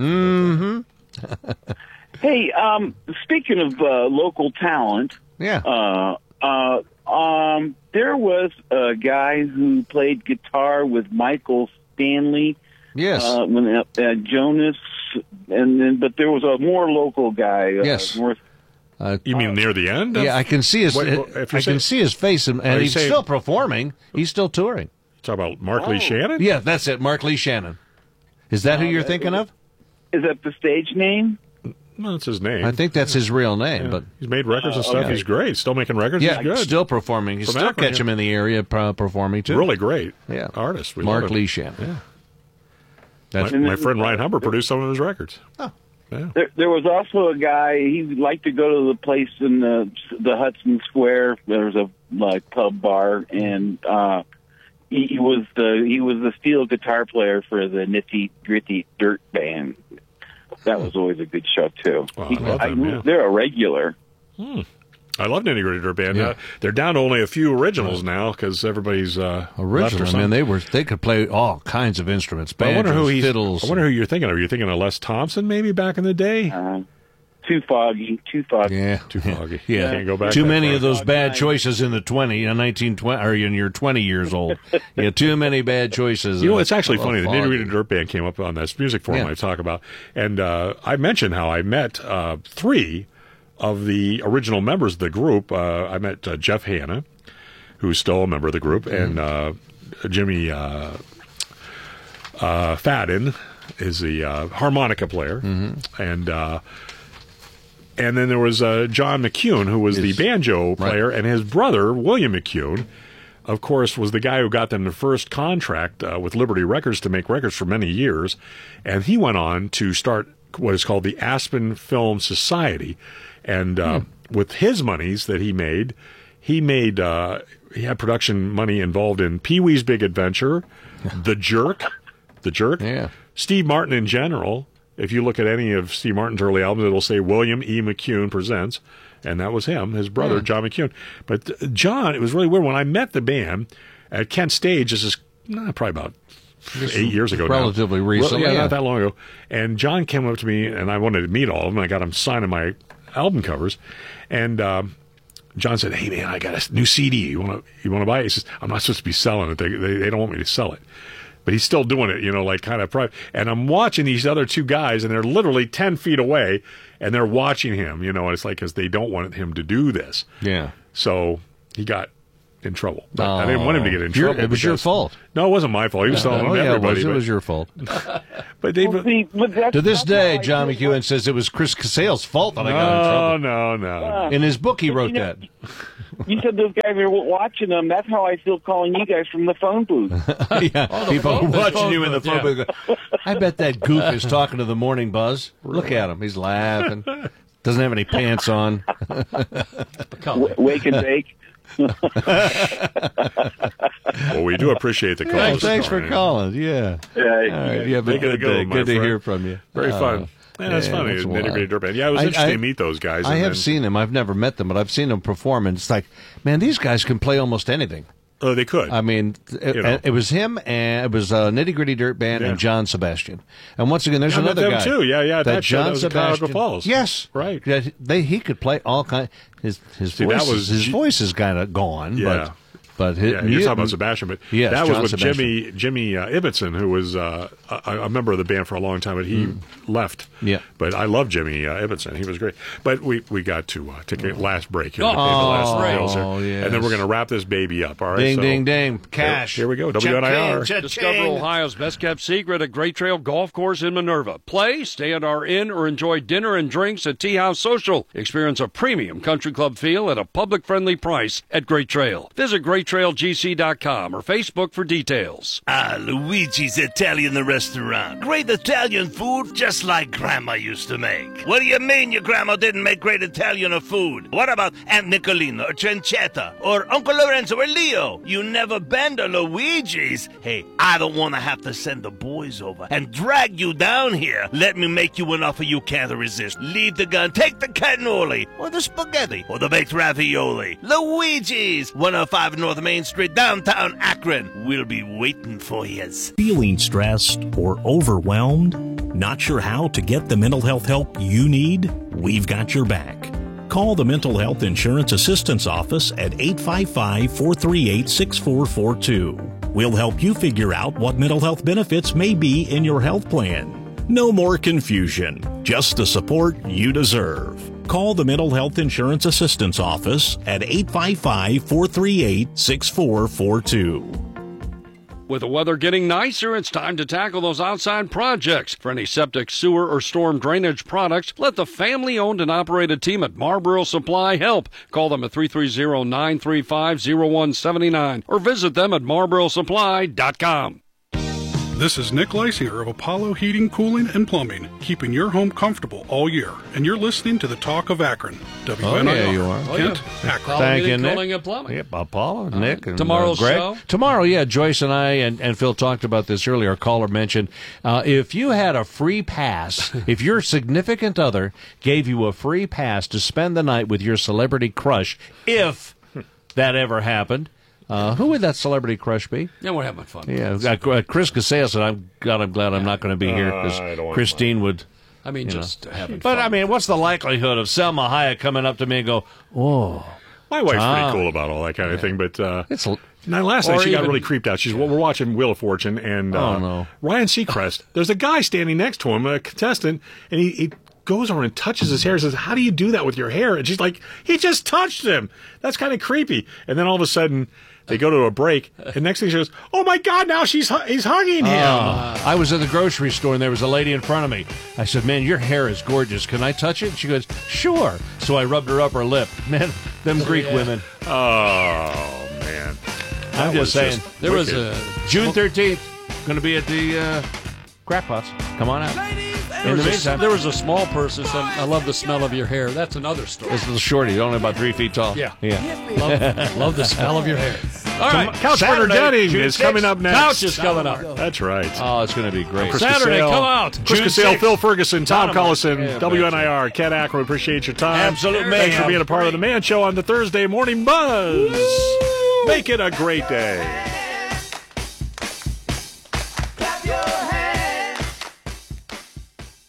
Mm-hmm. Hey, um, speaking of uh, local talent, Yeah. uh, uh, um, there was a guy who played guitar with Michael Stanley. yes. Uh, when uh, uh, Jonas, and then but there was a more local guy. Uh, Yes. North. Uh, You mean near the end? yeah, I can see his. Wait, well, if you I say- can see his face, and, Are and you he's saying- still performing. He's still touring. Talk about Mark Oh. Lee Shannon? Yeah, that's it. Mark Lee Shannon. Is that who you're that thinking is- of? Is that the stage name? No, that's his name. I think that's his real name, Yeah. but He's made records and stuff. okay. He's great. Still making records. yeah, He's good. still performing. You From still Akron, catch yeah. him in the area uh, performing too. Really great. Yeah. Artist. We Mark love him. Lee Shannon. Yeah. That's My, my friend Ryan Humber produced some of his records. Oh. Yeah. There, there was also a guy. He liked to go to the place in the the Hudson Square. There was a like pub bar, and uh, he, he was the he was the steel guitar player for the Nitty Gritty Dirt Band. That was always a good show too. Well, I He- love them, yeah. They're a regular. I love Nitty Gritty Dirt Band. Yeah. Uh, they're down to only a few originals now because everybody's uh, left or original. I something. mean, they were they could play all kinds of instruments. But I wonder who Banjos, he's. fiddles. I wonder who you're thinking of. Are you thinking of Les Thompson maybe back in the day? Uh, too foggy. Too foggy. Yeah, Too foggy. Yeah, Can't go back too that many far. of those bad Time. choices in the twenty, uh, nineteen twenty, or in your twenty years old. Yeah, too many bad choices. You know, uh, it's actually well, funny. The foggy. Nitty Gritty Dirt Band came up on this music forum Yeah. I talk about, and uh, I mentioned how I met uh, three of the original members of the group. Uh, I met uh, Jeff Hanna, who's still a member of the group, and uh, Jimmy uh, uh, Fadden is the uh, harmonica player, and uh, and then there was uh, John McCune, who was the Yes. banjo player, and his brother William McCune, of course, was the guy who got them the first contract uh, with Liberty Records to make records for many years, and he went on to start what is called the Aspen Film Society, and uh, with his monies that he made, he made uh, he had production money involved in Pee Wee's Big Adventure, The Jerk, The Jerk, Yeah. Steve Martin in general. If you look at any of Steve Martin's early albums, it'll say William E. McCune presents, and that was him, his brother, Yeah. John McCune. But uh, John, it was really weird. When I met the band at Kent Stage, this is nah, probably about eight years ago relatively now. recently, Yeah, yeah. not that long ago. And John came up to me, and I wanted to meet all of them. I got him signing my album covers. And um, John said, "Hey man, I got a new C D. You want to you want to buy it?" He says, "I'm not supposed to be selling it. They, they they don't want me to sell it." But he's still doing it, you know, like kind of private. And I'm watching these other two guys, and they're literally ten feet away, and they're watching him, you know. And it's like because they don't want him to do this. Yeah. So he got in trouble. But Oh. I didn't want him to get in Your- trouble. it was your because- fault. No, it wasn't my fault. He was telling Oh, them yeah, it everybody. was, it but- was your fault. But they, Well, see, but that's- To this that's why day, I John feel McEwen says it was Chris Casale's fault that I got in no, trouble. no, no. In his book, he wrote you know- that. You said those guys are watching them. That's how I feel calling you guys from the phone booth. yeah, people phone- the watching phone you in the booth, phone yeah. booth. I bet that goof is talking to the morning buzz. Look at him; he's laughing. Doesn't have any pants on. W- wake and bake. Well, we do appreciate the call. Hey, this thanks for morning. calling. Yeah. Yeah, All right. Yeah, but Make it a good, good day. one, my good to friend. hear from you. Very Uh, fun. Yeah, that's yeah, funny. that's Nitty wild. Gritty Dirt Band. Yeah, it was I- interesting I- to meet those guys. I and have then- seen them. I've never met them, but I've seen them perform, and it's like, man, these guys can play almost anything. Oh, they could. I mean, it, You know. it was him, and it was uh, Nitty Gritty Dirt Band Yeah. and John Sebastian. And once again, there's I met another them guy too. Yeah, yeah, That that show, John that was in Cuyahoga Sebastian. Falls. Yes, Right. Yeah, they he could play all kind. His his See, that voice was is, his G- voice is kind of gone. Yeah. but but his, Yeah, you're talking about Sebastian, but Yes, that was John with Sebastian. Jimmy Jimmy uh, Ibbotson, who was uh, a, a member of the band for a long time, but he left. Yeah. But I love Jimmy uh, Ibbotson. He was great. But we, we got to uh, take a last break here. Oh, to pay the last great. bills here. Oh, yes. And then we're going to wrap this baby up. All right. Ding so, ding ding! Cash. Here, here we go. W N I R. Cha-ching, Discover cha-ching. Ohio's best-kept secret at Great Trail Golf Course in Minerva. Play, stay at our inn, or enjoy dinner and drinks at Tea House Social. Experience a premium country club feel at a public-friendly price at Great Trail. Visit great trail g c dot com or Facebook for details. Ah, Luigi's Italian Restaurant. Great Italian food just like Grandma used to make. What do you mean your grandma didn't make great Italian food? What about Aunt Nicolina or Cencetta or Uncle Lorenzo or Leo? You never been to Luigi's? Hey, I don't want to have to send the boys over and drag you down here. Let me make you an offer you can't resist. Leave the gun, take the cannoli or the spaghetti or the baked ravioli. Luigi's, one oh five North Main Street, downtown Akron. We'll be waiting for yous. Feeling stressed or overwhelmed? Not sure how to get the mental health help you need? We've got your back. Call the Mental Health Insurance Assistance Office at eight five five, four three eight, six four four two. We'll help you figure out what mental health benefits may be in your health plan. No more confusion, just the support you deserve. Call the Mental Health Insurance Assistance Office at eight five five, four three eight, six four four two. With the weather getting nicer, it's time to tackle those outside projects. For any septic, sewer, or storm drainage products, let the family-owned and operated team at Marlboro Supply help. Call them at three three zero, nine three five, zero one seven nine or visit them at marlboro supply dot com. This is Nick Leisinger of Apollo Heating, Cooling, and Plumbing, keeping your home comfortable all year. And you're listening to the Talk of Akron. W N I R. Oh, yeah, you are. Kent, Oh, yeah. Akron. Thank you, Heating, Nick. Cooling, and Plumbing. Yep, Apollo, Nick, and Tomorrow's uh, Greg. show? Tomorrow, yeah, Joyce and I and, and Phil talked about this earlier. Our caller mentioned uh, if you had a free pass, if your significant other gave you a free pass to spend the night with your celebrity crush, if that ever happened, uh, who would that celebrity crush be? Yeah, we're having fun. Yeah, uh, Chris Casale said, "I'm God, I'm glad I'm not going to be here Uh, I don't because want Christine would." I mean, You just having But fun. I mean, what's the likelihood of Selma Hayek coming up to me and go, "Oh, My wife's Tom. pretty cool about all that kind of thing, but uh, it's now, last night Or she got even- really creeped out. She's well, we're watching Wheel of Fortune, and uh, Oh, no. Ryan Seacrest. There's a guy standing next to him, a contestant, and he, he goes over and touches his hair. And says, "How do you do that with your hair?" And she's like, "He just touched him." That's kind of creepy. And then all of a sudden, they go to a break, and next thing she goes, "Oh my God! Now she's hu- he's hugging him." Uh, I was at the grocery store and there was a lady in front of me. I said, "Man, your hair is gorgeous. Can I touch it?" And she goes, "Sure." So I rubbed her upper lip. Man, them Greek women. Oh man, I'm That just was saying. just there was wicked. a June thirteenth, going to be at the uh, Crackpots. Come on out. there In the was, a, meantime, there was a small person said, "I love the smell of your hair." That's another story. this little shorty, only about three feet tall. Yeah. Yeah. love, love the smell of your hair. All right, Couch Partner Saturday, Gunning June is sixth. coming up next. Couch is coming up. That's right. Oh, it's going to be great. Chris Saturday, Casale, come out. Chris June Casale, sixth. Phil Ferguson, Tom Dynamite. Collison, Yeah, W N I R, Cat Akron. Appreciate your time. Absolute Thanks for mayhem. being a part of the Man Show on the Thursday Morning Buzz. Make it a great day.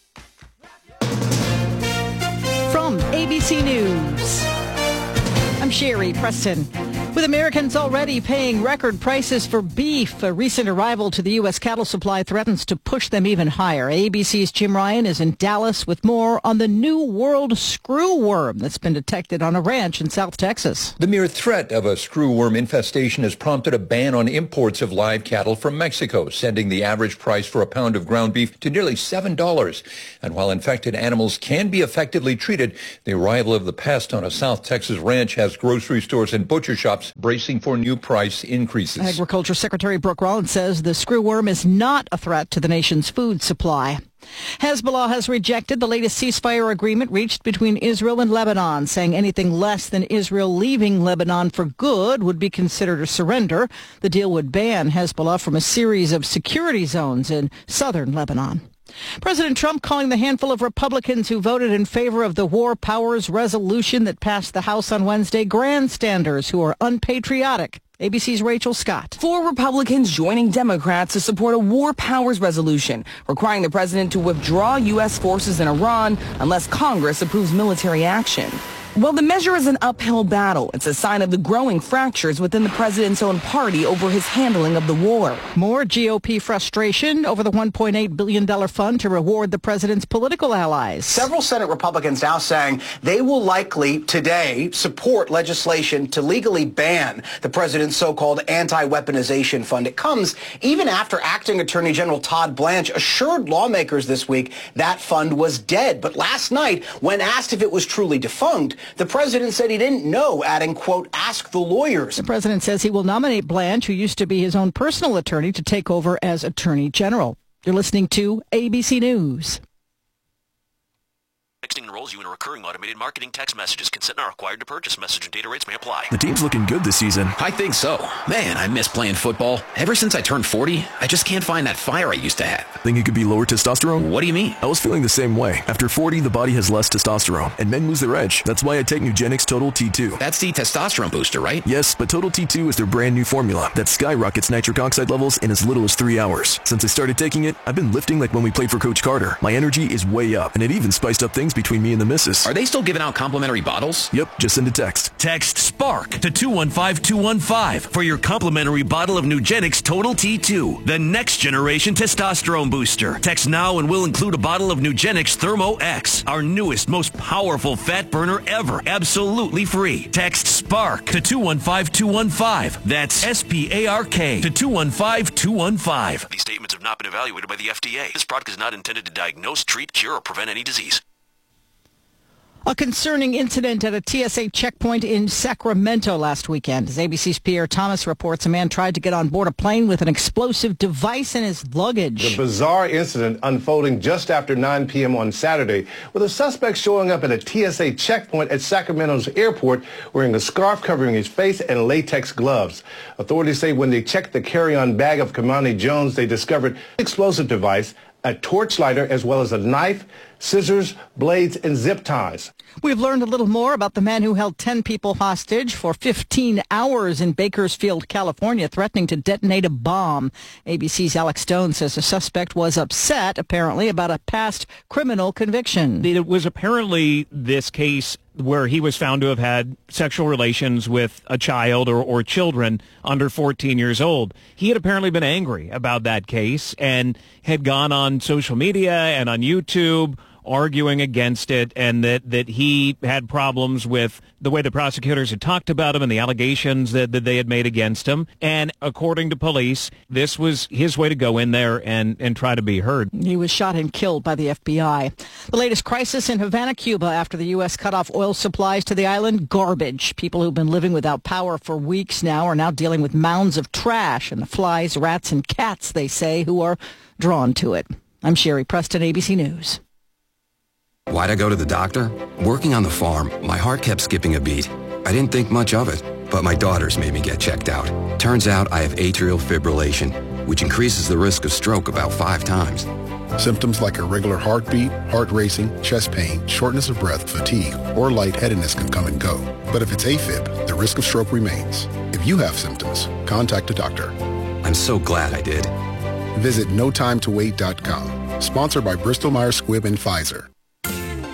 From A B C News, I'm Sherry Preston. With Americans already paying record prices for beef, a recent arrival to the U S cattle supply threatens to push them even higher. A B C's Jim Ryan is in Dallas with more on the new world screwworm that's been detected on a ranch in South Texas. The mere threat of a screwworm infestation has prompted a ban on imports of live cattle from Mexico, sending the average price for a pound of ground beef to nearly seven dollars. And while infected animals can be effectively treated, the arrival of the pest on a South Texas ranch has grocery stores and butcher shops bracing for new price increases. Agriculture Secretary Brooke Rollins says the screwworm is not a threat to the nation's food supply. Hezbollah has rejected the latest ceasefire agreement reached between Israel and Lebanon, saying anything less than Israel leaving Lebanon for good would be considered a surrender. The deal would ban Hezbollah from a series of security zones in southern Lebanon. President Trump calling the handful of Republicans who voted in favor of the War Powers resolution that passed the House on Wednesday grandstanders who are unpatriotic. A B C's Rachel Scott. Four Republicans joining Democrats to support a war powers resolution requiring the president to withdraw U S forces in Iran unless Congress approves military action. Well, the measure is an uphill battle. It's a sign of the growing fractures within the president's own party over his handling of the war. More G O P frustration over the one point eight billion dollars fund to reward the president's political allies. Several Senate Republicans now saying they will likely today support legislation to legally ban the president's so-called anti-weaponization fund. It comes even after Acting Attorney General Todd Blanche assured lawmakers this week that fund was dead. But last night, when asked if it was truly defunct, the president said he didn't know, adding, quote, ask the lawyers. The president says he will nominate Blanche, who used to be his own personal attorney, to take over as attorney general. You're listening to A B C News. Texting enrolls you in a recurring automated marketing text messages. Consent not required to purchase. Message and data rates may apply. The team's looking good this season. I think so. Man, I miss playing football. Ever since I turned forty, I just can't find that fire I used to have. Think it could be lower testosterone? What do you mean? I was feeling the same way. After forty, the body has less testosterone, and men lose their edge. That's why I take Nugenix Total T two. That's the testosterone booster, right? Yes, but Total T two is their brand new formula that skyrockets nitric oxide levels in as little as three hours. Since I started taking it, I've been lifting like when we played for Coach Carter. My energy is way up, and it even spiced up things between me and the missus. Are they still giving out complimentary bottles? Yep, just send a text. Text SPARK to two one five two one five for your complimentary bottle of Nugenix Total T two, the next generation testosterone booster. Text now and we'll include a bottle of Nugenix Thermo X, our newest, most powerful fat burner ever, absolutely free. Text SPARK to two one five two one five. That's S P A R K to two one five two one five. These statements have not been evaluated by the F D A. This product is not intended to diagnose, treat, cure, or prevent any disease. A concerning incident at a T S A checkpoint in Sacramento last weekend. As A B C's Pierre Thomas reports, a man tried to get on board a plane with an explosive device in his luggage. The bizarre incident unfolding just after nine p.m. on Saturday, with a suspect showing up at a T S A checkpoint at Sacramento's airport wearing a scarf covering his face and latex gloves. Authorities say when they checked the carry-on bag of Kamani Jones, they discovered an explosive device, a torch lighter, as well as a knife, scissors, blades, and zip ties. We've learned a little more about the man who held ten people hostage for fifteen hours in Bakersfield, California, threatening to detonate a bomb. A B C's Alex Stone says the suspect was upset, apparently, about a past criminal conviction. It was apparently this case where he was found to have had sexual relations with a child or, or children under fourteen years old. He had apparently been angry about that case and had gone on social media and on YouTube arguing against it, and that, that he had problems with the way the prosecutors had talked about him and the allegations that, that they had made against him. And according to police, this was his way to go in there and, and try to be heard. He was shot and killed by the F B I. The latest crisis in Havana, Cuba, after the U S cut off oil supplies to the island, garbage. People who've been living without power for weeks now are now dealing with mounds of trash and the flies, rats, and cats, they say, who are drawn to it. I'm Sherry Preston, A B C News. Why'd I go to the doctor? Working on the farm, my heart kept skipping a beat. I didn't think much of it, but my daughters made me get checked out. Turns out I have atrial fibrillation, which increases the risk of stroke about five times. Symptoms like irregular heartbeat, heart racing, chest pain, shortness of breath, fatigue, or lightheadedness can come and go. But if it's AFib, the risk of stroke remains. If you have symptoms, contact a doctor. I'm so glad I did. Visit no time to wait dot com. Sponsored by Bristol Myers Squibb and Pfizer.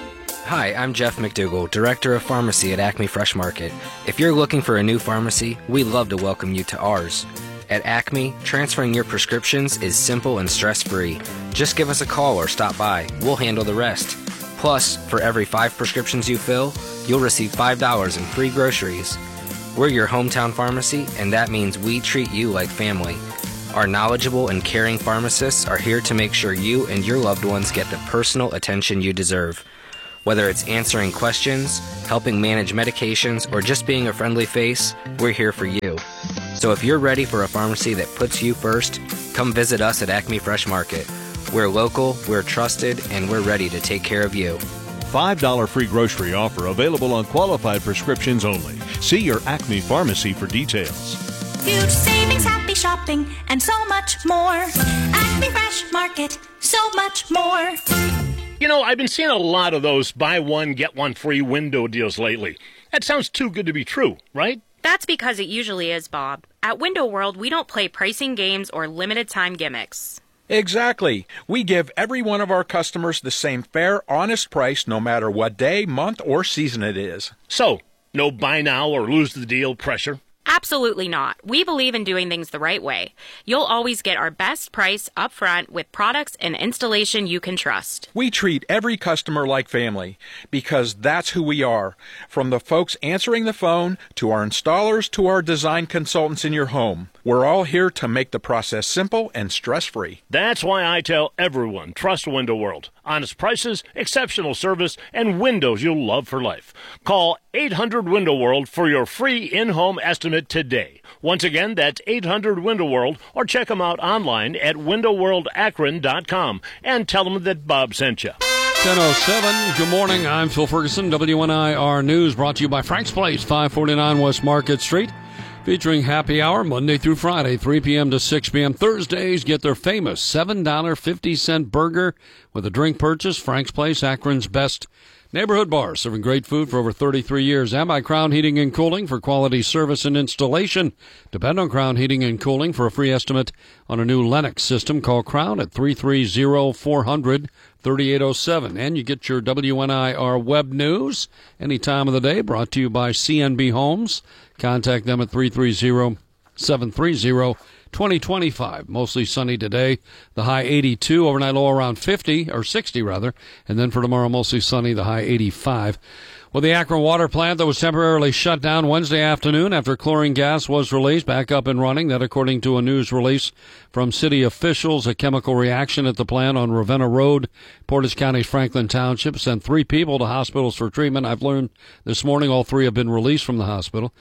Hi, I'm Jeff McDougall, Director of Pharmacy at Acme Fresh Market. If you're looking for a new pharmacy, we'd love to welcome you to ours. At Acme, transferring your prescriptions is simple and stress-free. Just give us a call or stop by. We'll handle the rest. Plus, for every five prescriptions you fill, you'll receive five dollars in free groceries. We're your hometown pharmacy, and that means we treat you like family. Our knowledgeable and caring pharmacists are here to make sure you and your loved ones get the personal attention you deserve. Whether it's answering questions, helping manage medications, or just being a friendly face, we're here for you. So if you're ready for a pharmacy that puts you first, come visit us at Acme Fresh Market. We're local, we're trusted, and we're ready to take care of you. five dollars free grocery offer available on qualified prescriptions only. See your Acme pharmacy for details. Huge savings, happy shopping, and so much more. Acme Fresh Market, so much more. You know, I've been seeing a lot of those buy one, get one free window deals lately. That sounds too good to be true, right? That's because it usually is, Bob. At Window World, we don't play pricing games or limited time gimmicks. Exactly. We give every one of our customers the same fair, honest price no matter what day, month, or season it is. So, no buy now or lose the deal pressure? Absolutely not. We believe in doing things the right way. You'll always get our best price up front with products and installation you can trust. We treat every customer like family because that's who we are. From the folks answering the phone to our installers to our design consultants in your home. We're all here to make the process simple and stress-free. That's why I tell everyone, trust Window World. Honest prices, exceptional service, and windows you'll love for life. Call eight hundred Window World for your free in-home estimate today. Once again, that's eight hundred Window World, or check them out online at window world akron dot com and tell them that Bob sent you. ten oh seven, good morning. I'm Phil Ferguson. W N I R News brought to you by Frank's Place, five forty-nine West Market Street. Featuring happy hour Monday through Friday, three p.m. to six p.m. Thursdays, get their famous seven dollars and fifty cents burger with a drink purchase. Frank's Place, Akron's best neighborhood bar, serving great food for over thirty-three years. And by Crown Heating and Cooling for quality service and installation. Depend on Crown Heating and Cooling for a free estimate on a new Lennox system. Call Crown at three three zero, four hundred, thirty-eight oh seven. And you get your W N I R web news any time of the day, brought to you by C N B Homes. Contact them at three three zero, seven three zero, two oh two five. Mostly sunny today. The high eighty-two, overnight low around fifty, or sixty rather. And then for tomorrow, mostly sunny, the high eighty-five. Well, the Akron water plant that was temporarily shut down Wednesday afternoon after chlorine gas was released back up and running. That according to a news release from city officials. A chemical reaction at the plant on Ravenna Road, Portage County's Franklin Township, sent three people to hospitals for treatment. I've learned this morning all three have been released from the hospital.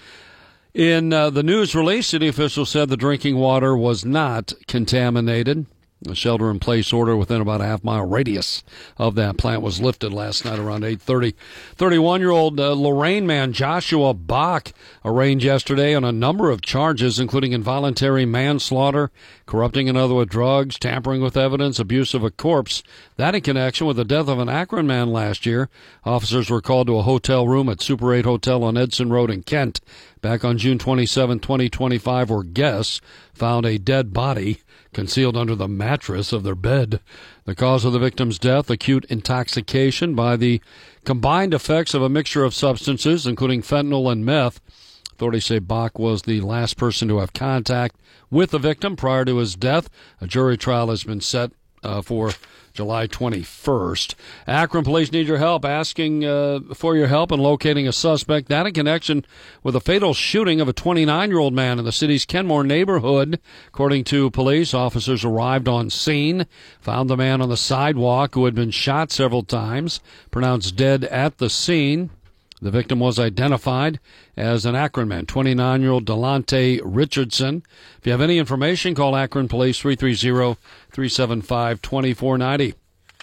In uh, the news release, city officials said the drinking water was not contaminated. A shelter-in-place order within about a half-mile radius of that plant was lifted last night around eight thirty. thirty-one-year-old uh, Lorain man Joshua Bach arraigned yesterday on a number of charges, including involuntary manslaughter, corrupting another with drugs, tampering with evidence, abuse of a corpse. That in connection with the death of an Akron man last year. Officers were called to a hotel room at Super eight Hotel on Edson Road in Kent back on June twenty-seventh, twenty twenty-five, where guests found a dead body concealed under the mattress of their bed. The cause of the victim's death, acute intoxication by the combined effects of a mixture of substances, including fentanyl and meth. Authorities say Bach was the last person to have contact with the victim prior to his death. A jury trial has been set uh, for July twenty-first. Akron police need your help, asking uh, for your help in locating a suspect. That in connection with a fatal shooting of a twenty-nine-year-old man in the city's Kenmore neighborhood. According to police, officers arrived on scene, found the man on the sidewalk who had been shot several times, pronounced dead at the scene. The victim was identified as an Akron man, twenty-nine-year-old Delonte Richardson. If you have any information, call Akron Police, three three zero, three seven five, two four nine zero.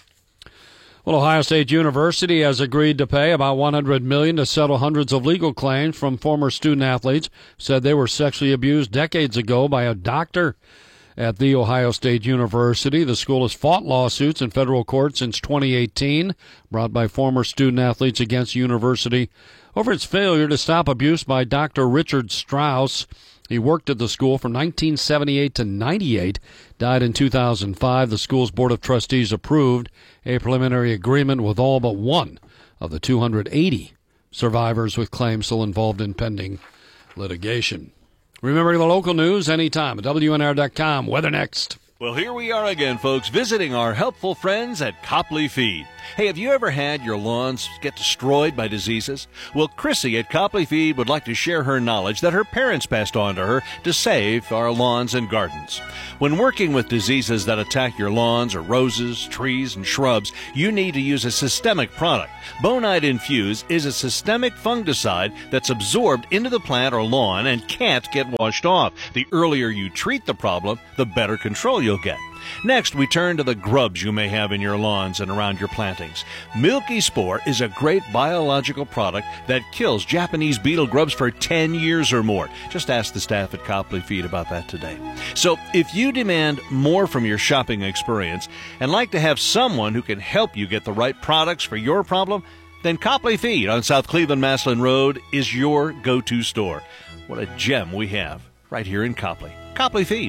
Well, Ohio State University has agreed to pay about one hundred million dollars to settle hundreds of legal claims from former student-athletes who said they were sexually abused decades ago by a doctor at The Ohio State University. The school has fought lawsuits in federal court since twenty eighteen, brought by former student-athletes against the university over its failure to stop abuse by Doctor Richard Strauss. He worked at the school from nineteen seventy-eight to ninety-eight, died in two thousand five. The school's Board of Trustees approved a preliminary agreement with all but one of the two hundred eighty survivors with claims still involved in pending litigation. Remembering the local news anytime at W N R dot com. Weather next. Well, here we are again, folks, visiting our helpful friends at Copley Feed. Hey, have you ever had your lawns get destroyed by diseases? Well, Chrissy at Copley Feed would like to share her knowledge that her parents passed on to her to save our lawns and gardens. When working with diseases that attack your lawns or roses, trees, and shrubs, you need to use a systemic product. Bonide Infuse is a systemic fungicide that's absorbed into the plant or lawn and can't get washed off. The earlier you treat the problem, the better control you'll get. Next, we turn to the grubs you may have in your lawns and around your plantings. Milky Spore is a great biological product that kills Japanese beetle grubs for ten years or more. Just ask the staff at Copley Feed about that today. So, if you demand more from your shopping experience and like to have someone who can help you get the right products for your problem, then Copley Feed on South Cleveland Maslin Road is your go-to store. What a gem we have right here in Copley. Copley Feed.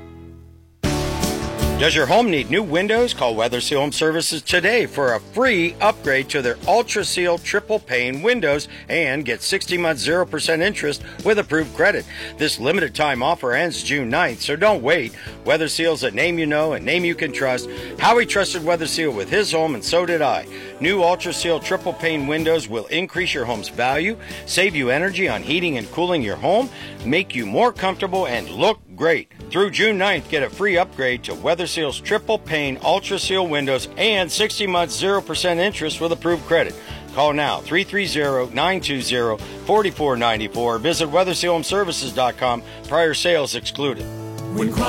Does your home need new windows? Call Weather Seal Home Services today for a free upgrade to their Ultra Seal triple pane windows and get sixty months zero percent interest with approved credit. This limited time offer ends June ninth, so don't wait. Weather Seal's a name you know, a name you can trust. Howie trusted Weather Seal with his home, and so did I. New Ultra Seal triple pane windows will increase your home's value, save you energy on heating and cooling your home, make you more comfortable, and look great. Through June ninth, get a free upgrade to Weather Seal's triple pane Ultra Seal windows and sixty months zero percent interest with approved credit. Call now, three three zero, nine two zero, four four nine four. Visit weather seal home services dot com. Prior sales excluded.